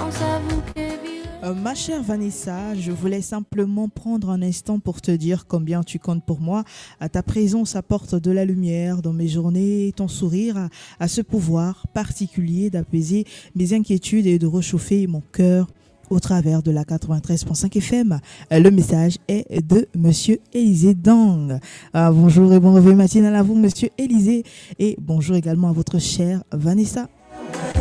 Ma chère Vanessa, je voulais simplement prendre un instant pour te dire combien tu comptes pour moi. Ta présence apporte de la lumière dans mes journées, ton sourire a ce pouvoir particulier d'apaiser mes inquiétudes et de réchauffer mon cœur au travers de la 93.5 FM. Le message est de Monsieur Élisée Dang. Bonjour et bon réveil matinal à vous, Monsieur Élisée. Et bonjour également à votre chère Vanessa.